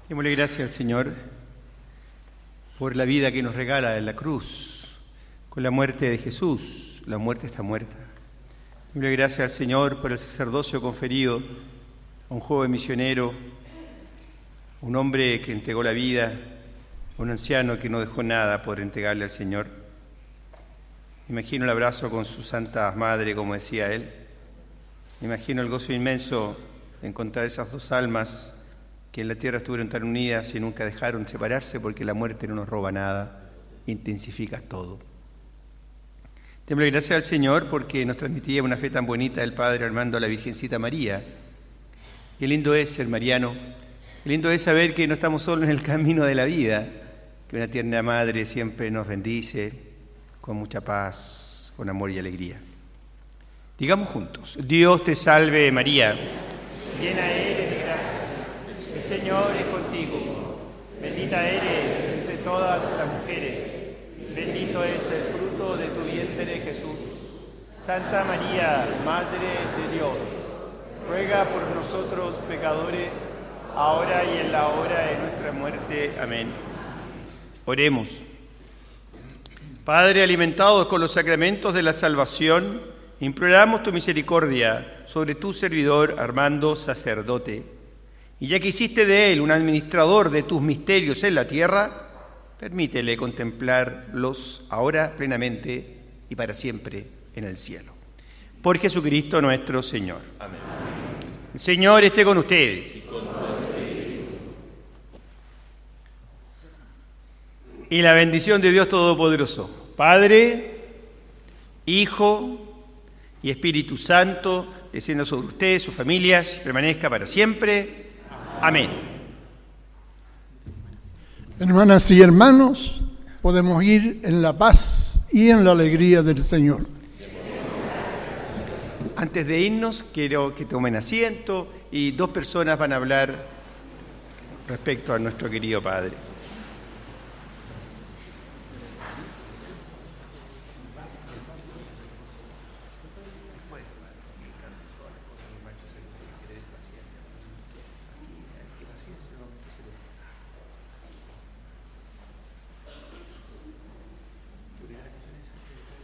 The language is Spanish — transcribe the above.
Démosle gracias al Señor por la vida que nos regala en la cruz, con la muerte de Jesús. La muerte está muerta. Démosle gracias al Señor por el sacerdocio conferido a un joven misionero, un hombre que entregó la vida, un anciano que no dejó nada por entregarle al Señor. Imagino el abrazo con su santa madre, como decía él. Imagino el gozo inmenso de encontrar esas dos almas que en la tierra estuvieron tan unidas y nunca dejaron separarse, porque la muerte no nos roba nada, intensifica todo. Démosle gracias al Señor porque nos transmitía una fe tan bonita del Padre Armando a la Virgencita María. Qué lindo es ser mariano, qué lindo es saber que no estamos solos en el camino de la vida, que una tierna madre siempre nos bendice con mucha paz, con amor y alegría. Digamos juntos: Dios te salve María, llena eres de gracia, el Señor es contigo, bendita eres entre todas las mujeres, bendito es el fruto de tu vientre Jesús. Santa María, Madre de Dios, ruega por nosotros pecadores, ahora y en la hora de nuestra muerte. Amén. Oremos. Padre, alimentados con los sacramentos de la salvación, imploramos tu misericordia sobre tu servidor Armando, sacerdote. Y ya que hiciste de él un administrador de tus misterios en la tierra, permítele contemplarlos ahora plenamente y para siempre en el cielo. Por Jesucristo nuestro Señor. Amén. El Señor esté con ustedes. Y con tu espíritu. Y la bendición de Dios Todopoderoso, Padre, Hijo y Espíritu Santo, descienda sobre ustedes, sus familias, y permanezca para siempre. Amén. Hermanas y hermanos, podemos ir en la paz y en la alegría del Señor. Antes de irnos, quiero que tomen asiento y dos personas van a hablar respecto a nuestro querido Padre.